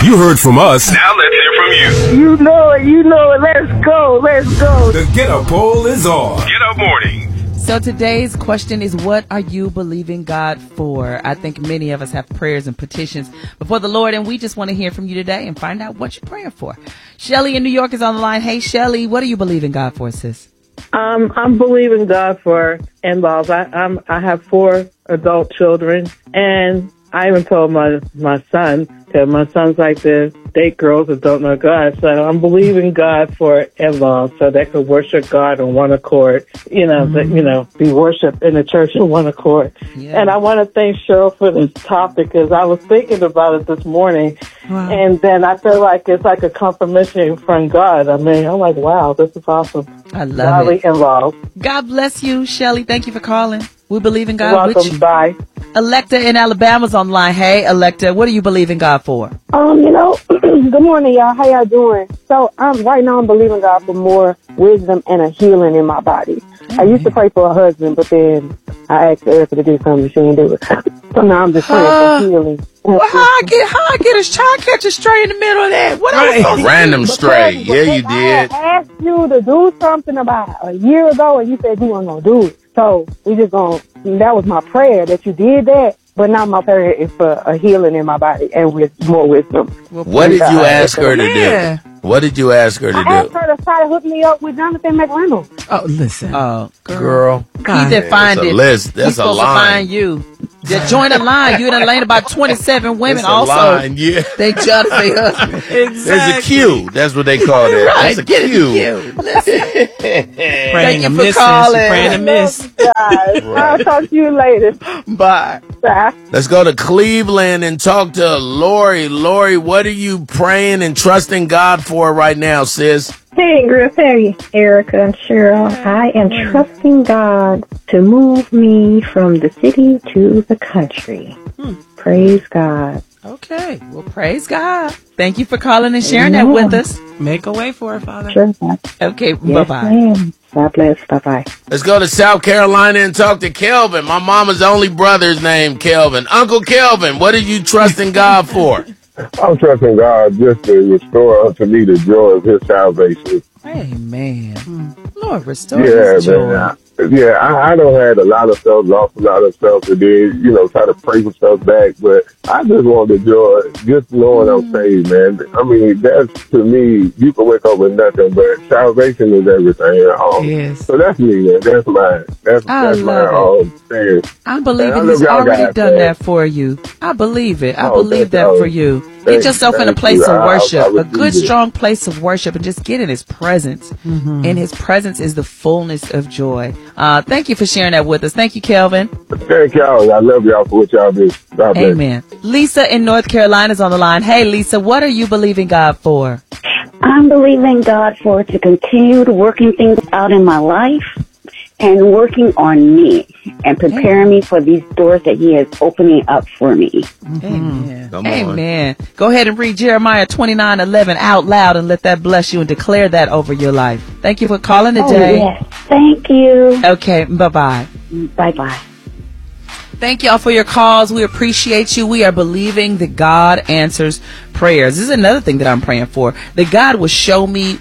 You heard from us. Now let's hear from you. You know it. Let's go. The Get Up poll is on. Get Up Morning. So today's question is, what are you believing God for? I think many of us have prayers and petitions before the Lord, and we just want to hear from you today and find out what you're praying for. Shelly in New York is on the line. Hey, Shelly, what are you believing God for, sis? I'm believing God for in-laws. I have 4 adult children, and I even told my son, because my son's like to date girls that don't know God. So I'm believing God for in-laws so they could worship God on one accord, be worshiped in the church on one accord. Yeah. And I want to thank Cheryl for this topic because I was thinking about it this morning. Wow. And then I feel like it's like a confirmation from God. I mean, I'm like, wow, this is awesome. I love it. In-laws. God bless you, Shelly. Thank you for calling. We believe in God with you. Bye. Electa in Alabama's on the line. Hey, Electa, what are you believing God for? Good morning, y'all. How y'all doing? So, right now I'm believing God for more wisdom and a healing in my body. I used to pray for a husband, but then I asked Erica to do something. She didn't do it. So now I'm just praying for healing. Well, how I get a child catcher straight in the middle of that? What right. A random stray. Yeah, you did. I asked you to do something about a year ago, and you said you weren't going to do it. So we just that was my prayer that you did that. But now my prayer is for a healing in my body and with more wisdom. What did you ask her to do? What did you ask her to do? I asked her to try to hook me up with Jonathan McReynolds. Oh, listen. Girl. He defined it. That's He's a supposed line. to find you. Join a line. You done laid about 27 women it's also. Line, yeah. They Jonathan husband. Exactly. There's a queue. That's what they call it. Right. That's a queue. Thank you for calling. Praying a miss. Guys. I'll talk to you later. Bye. Bye. Let's go to Cleveland and talk to Lori. Lori, what are you praying and trusting God for right now, sis? Hey, Griff. Hey, Erica and Cheryl. I am trusting God to move me from the city to the country. Praise God. Okay. Well, praise God. Thank you for calling and sharing that with us. Make a way for it, Father. Sure. Okay. Yes, bye-bye. Ma'am. God bless. Bye-bye. Let's go to South Carolina and talk to Kelvin. My mama's only brother's named Kelvin. Uncle Kelvin, what are you trusting God for? I'm trusting God just to restore unto me the joy of his salvation. Amen. Lord, restore his joy. Man. I don't had a lot of stuff, lost a lot of stuff, and then, try to pray for stuff back, but I just want the joy, just knowing I'm saved, man. I mean, that's, to me, you can wake up with nothing, but salvation is everything. Yes. So that's me, man. That's my thing. I believe he's already done that for you. I believe it. I believe that for you. Get yourself in a place of worship, a good, strong place of worship, and just get in his presence. Mm-hmm. And his presence is the fullness of joy. Thank you for sharing that with us. Thank you, Kelvin. Thank y'all. I love y'all for what y'all do. God bless. Amen. Lisa in North Carolina is on the line. Hey, Lisa, what are you believing God for? I'm believing God for to continue to working things out in my life and working on me and preparing me for these doors that he is opening up for me. Mm-hmm. Amen. Amen. Go ahead and read Jeremiah 29:11 out loud and let that bless you and declare that over your life. Thank you for calling today. Oh, yes. Thank you. Okay. Bye-bye. Bye-bye. Thank y'all for your calls. We appreciate you. We are believing that God answers prayers. This is another thing that I'm praying for, that God will show me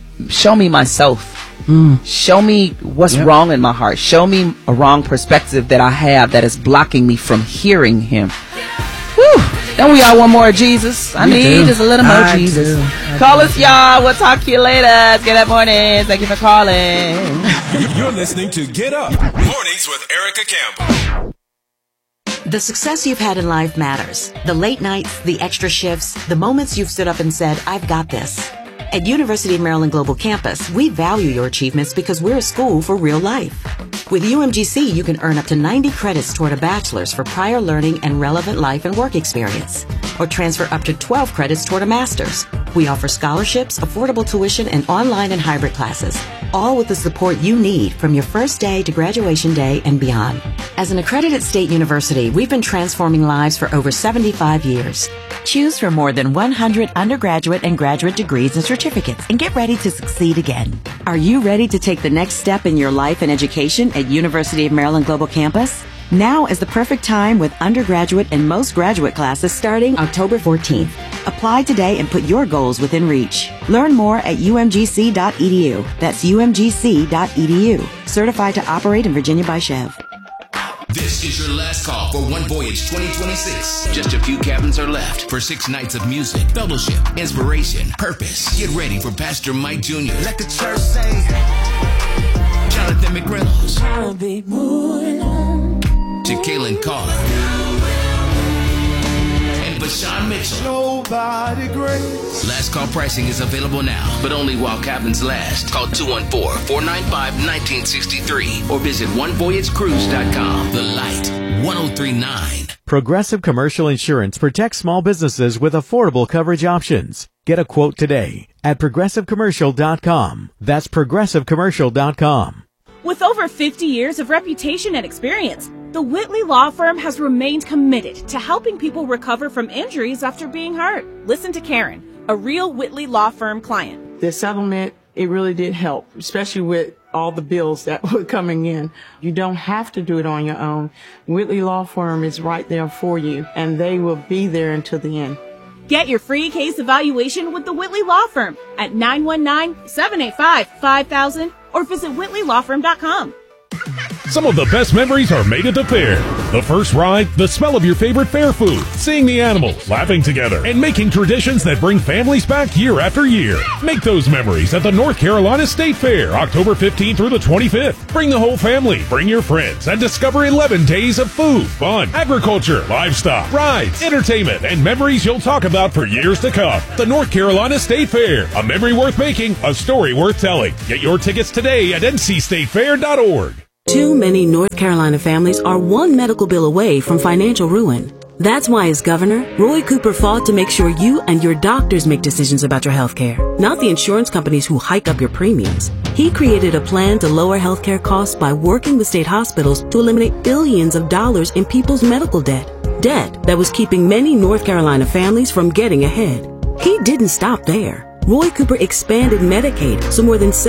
myself. Show me what's wrong in my heart. Show me a wrong perspective that I have that is blocking me from hearing him. Whew. Don't we all want more of Jesus? I need just a little more Jesus. Call us, y'all. We'll talk to you later. Get up mornings. Thank you for calling. You're listening to Get Up Mornings with Erica Campbell. The success you've had in life matters. The late nights, the extra shifts, the moments you've stood up and said, I've got this. At University of Maryland Global Campus, we value your achievements because we're a school for real life. With UMGC, you can earn up to 90 credits toward a bachelor's for prior learning and relevant life and work experience, or transfer up to 12 credits toward a master's. We offer scholarships, affordable tuition, and online and hybrid classes, all with the support you need from your first day to graduation day and beyond. As an accredited state university, we've been transforming lives for over 75 years. Choose from more than 100 undergraduate and graduate degrees and certificates and get ready to succeed again. Are you ready to take the next step in your life and education at University of Maryland Global Campus? Now is the perfect time with undergraduate and most graduate classes starting October 14th. Apply today and put your goals within reach. Learn more at umgc.edu. That's umgc.edu. Certified to operate in Virginia by Chev. This is your last call for One Voyage 2026. Just a few cabins are left for 6 nights of music, fellowship, inspiration, purpose. Get ready for Pastor Mike Jr. Let the church say, Jonathan McReynolds, to Kaylin Carr, and Bashan Mitchell. Nobody great. Last call pricing is available now, but only while cabins last. Call 214-495-1963 or visit onevoyagecruise.com. The Light 1039. Progressive Commercial Insurance protects small businesses with affordable coverage options. Get a quote today at progressivecommercial.com. That's progressivecommercial.com. With over 50 years of reputation and experience, the Whitley Law Firm has remained committed to helping people recover from injuries after being hurt. Listen to Karen, a real Whitley Law Firm client. The settlement, it really did help, especially with all the bills that were coming in. You don't have to do it on your own. Whitley Law Firm is right there for you, and they will be there until the end. Get your free case evaluation with the Whitley Law Firm at 919-785-5000 or visit whitleylawfirm.com. Some of the best memories are made at the fair. The first ride, the smell of your favorite fair food, seeing the animals, laughing together, and making traditions that bring families back year after year. Make those memories at the North Carolina State Fair, October 15th through the 25th. Bring the whole family, bring your friends, and discover 11 days of food, fun, agriculture, livestock, rides, entertainment, and memories you'll talk about for years to come. The North Carolina State Fair, a memory worth making, a story worth telling. Get your tickets today at ncstatefair.org. Too many North Carolina families are one medical bill away from financial ruin. That's why, as governor, Roy Cooper fought to make sure you and your doctors make decisions about your health care, not the insurance companies who hike up your premiums. He created a plan to lower health care costs by working with state hospitals to eliminate billions of dollars in people's medical debt. Debt that was keeping many North Carolina families from getting ahead. He didn't stop there. Roy Cooper expanded Medicaid so more than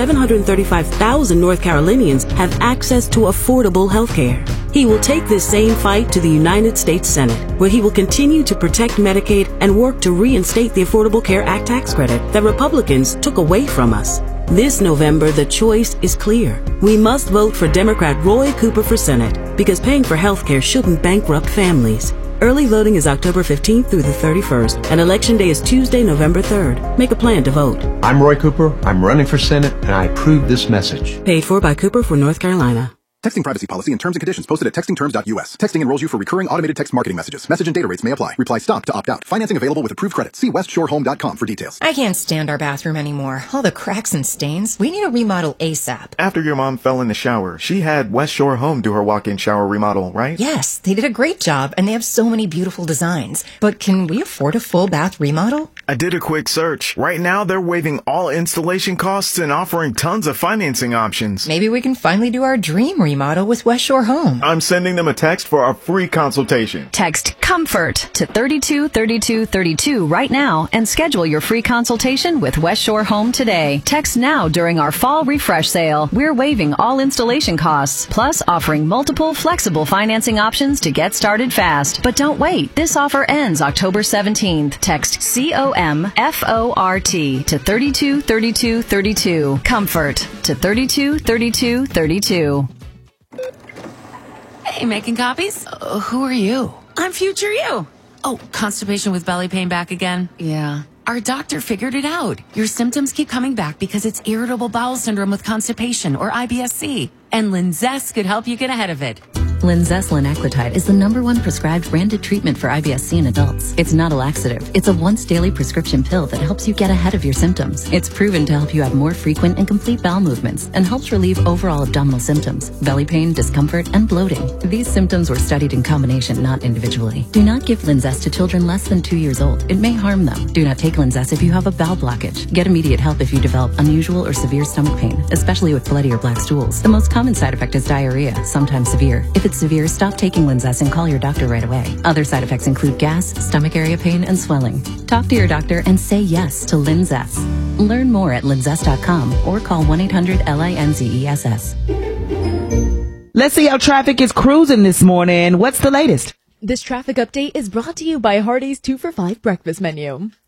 735,000 North Carolinians have access to affordable health care. He will take this same fight to the United States Senate, where he will continue to protect Medicaid and work to reinstate the Affordable Care Act tax credit that Republicans took away from us. This November, the choice is clear. We must vote for Democrat Roy Cooper for Senate because paying for health care shouldn't bankrupt families. Early voting is October 15th through the 31st, and Election Day is Tuesday, November 3rd. Make a plan to vote. I'm Roy Cooper. I'm running for Senate, and I approve this message. Paid for by Cooper for North Carolina. Texting privacy policy and terms and conditions posted at textingterms.us. Texting enrolls you for recurring automated text marketing messages. Message and data rates may apply. Reply STOP to opt out. Financing available with approved credit. See westshorehome.com for details. I can't stand our bathroom anymore. All the cracks and stains. We need a remodel ASAP. After your mom fell in the shower, she had West Shore Home do her walk-in shower remodel, right? Yes, they did a great job, and they have so many beautiful designs. But can we afford a full bath remodel? I did a quick search. Right now, they're waiving all installation costs and offering tons of financing options. Maybe we can finally do our dream remodel with West Shore Home. I'm sending them a text for a free consultation. Text COMFORT to 323232 right now and schedule your free consultation with West Shore Home today. Text now during our fall refresh sale. We're waiving all installation costs, plus offering multiple flexible financing options to get started fast. But don't wait. This offer ends October 17th. Text COMFORT to 323232. Comfort to 323232. Hey, making copies? Who are you? I'm future you. Oh, constipation with belly pain back again? Yeah. Our doctor figured it out. Your symptoms keep coming back because it's irritable bowel syndrome with constipation, or IBS-C. And Linzess could help you get ahead of it. Linzess linaclotide is the #1 prescribed branded treatment for IBS-C in adults. It's not a laxative. It's a once-daily prescription pill that helps you get ahead of your symptoms. It's proven to help you have more frequent and complete bowel movements and helps relieve overall abdominal symptoms, belly pain, discomfort, and bloating. These symptoms were studied in combination, not individually. Do not give Linzess to children less than 2 years old. It may harm them. Do not take Linzess if you have a bowel blockage. Get immediate help if you develop unusual or severe stomach pain, especially with bloody or black stools. The most common side effect is diarrhea, sometimes severe. If it's severe, stop taking Linzess and call your doctor right away. Other side effects include gas, stomach area pain, and swelling. Talk to your doctor and say yes to Linzess. Learn more at linzess.com or call 1-800-LINZESS. Let's see how traffic is cruising this morning. What's the latest? This traffic update is brought to you by Hardee's 2 for $5 breakfast menu.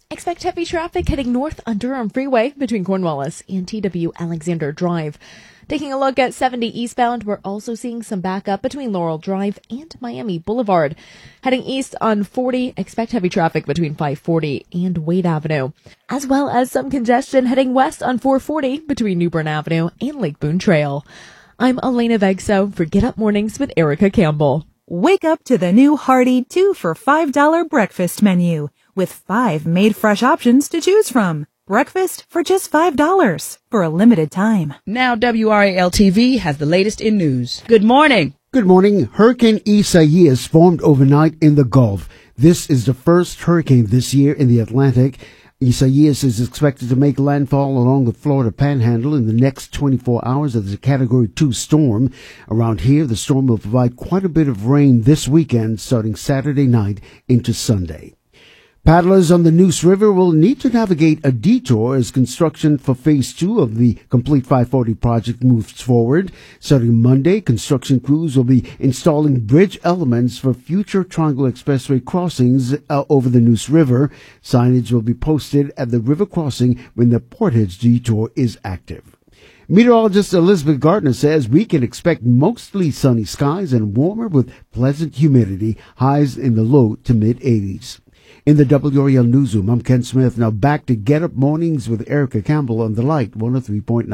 Expect heavy traffic heading north on Durham Freeway between Cornwallis and TW Alexander Drive. Taking a look at 70 eastbound, we're also seeing some backup between Laurel Drive and Miami Boulevard. Heading east on 40, expect heavy traffic between 540 and Wade Avenue, as well as some congestion heading west on 440 between New Bern Avenue and Lake Boone Trail. I'm Elena Vegso for Get Up Mornings with Erica Campbell. Wake up to the new hearty 2 for $5 breakfast menu with 5 made fresh options to choose from. Breakfast for just $5 for a limited time. Now WRAL-TV has the latest in news. Good morning. Good morning. Hurricane Isaias formed overnight in the Gulf. This is the first hurricane this year in the Atlantic. Isaias is expected to make landfall along the Florida Panhandle in the next 24 hours as a Category 2 storm. Around here, the storm will provide quite a bit of rain this weekend, starting Saturday night into Sunday. Paddlers on the Neuse River will need to navigate a detour as construction for Phase 2 of the Complete 540 project moves forward. Starting Monday, construction crews will be installing bridge elements for future Triangle Expressway crossings over the Neuse River. Signage will be posted at the river crossing when the Portage detour is active. Meteorologist Elizabeth Gardner says we can expect mostly sunny skies and warmer with pleasant humidity, highs in the low to mid-80s. In the WRAL Newsroom, I'm Ken Smith. Now back to Get Up Mornings with Erica Campbell on The Light 103.9.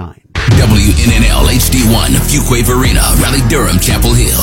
WNNL HD1, Fuquay Varina, Raleigh Durham, Chapel Hill.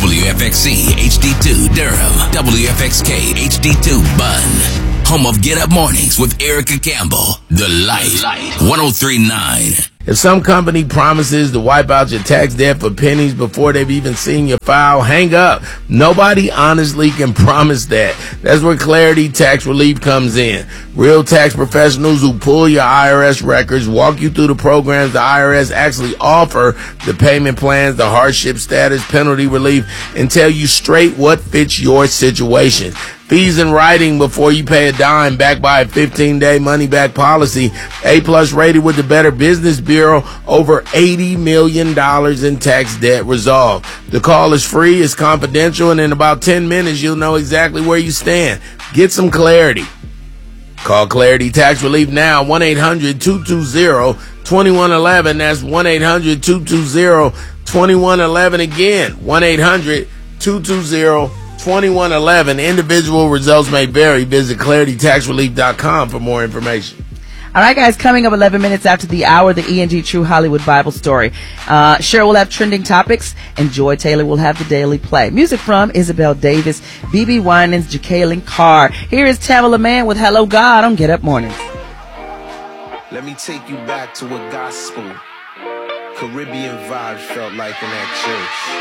WFXC HD2, Durham. WFXK HD2, Bunn. Home of Get Up Mornings with Erica Campbell. The Light 103.9. If some company promises to wipe out your tax debt for pennies before they've even seen your file, hang up. Nobody honestly can promise that. That's where Clarity Tax Relief comes in. Real tax professionals who pull your IRS records, walk you through the programs the IRS actually offer, the payment plans, the hardship status, penalty relief, and tell you straight what fits your situation. Fees in writing before you pay a dime, backed by a 15-day money-back policy. A-plus rated with the Better Business Bureau. Over $80 million in tax debt resolved. The call is free, it's confidential, and in about 10 minutes you'll know exactly where you stand. Get some clarity. Call Clarity Tax Relief now, 1-800-220-2111. That's 1-800-220-2111. Again, 1-800-220-2111. Individual results may vary. Visit claritytaxrelief.com for more information. All right, guys, coming up 11 minutes after the hour, the E&G True Hollywood Bible Story. Cheryl will have trending topics, and Joy Taylor will have the Daily Play. Music from Isabel Davis, B.B. Winans, Jacqueline Carr. Here is Tamala Mann with Hello God on Get Up Mornings. Let me take you back to what gospel, Caribbean vibes felt like in that church.